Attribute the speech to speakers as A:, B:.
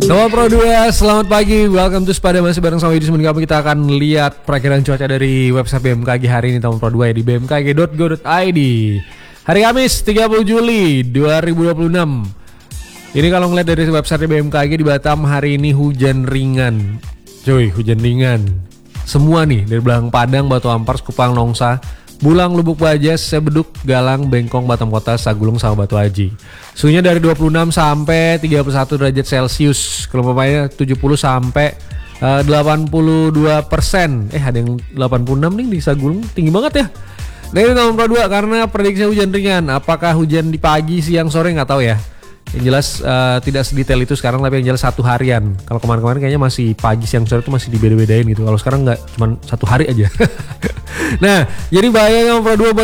A: Nomor Pro 2, selamat pagi, welcome to Sepada, masih bareng sama Yudi Semen. Kita akan lihat perakiraan cuaca dari website BMKG hari ini, Nomor Pro 2 ya, di bmkg.go.id. Hari Kamis 30 Juli 2026. Ini kalau ngeliat dari website BMKG, di Batam hari ini hujan ringan. Cuy, hujan ringan. Semua nih, dari Belang Padang, Batu Ampar, Kupang, Nongsa, Bulang, Lubuk Bajas, Sebeduk, Galang, Bengkong, Batam Kota, Sagulung, sama Batu Haji. Suhunya dari 26 sampai 31 derajat Celcius. Kelompoknya 70 sampai 82%. Ada yang 86 nih di Sagulung, tinggi banget ya. Nah ini nomor 2 karena prediksi hujan ringan. Apakah hujan di pagi, siang, sore nggak tahu ya. Yang jelas tidak sedetail itu sekarang, tapi yang jelas satu harian. Kalau kemarin-kemarin kayaknya masih pagi, siang, sore itu masih dibeda-bedain gitu. Kalau sekarang nggak, cuma satu hari aja. Nah, jadi bahaya nomor 2 buat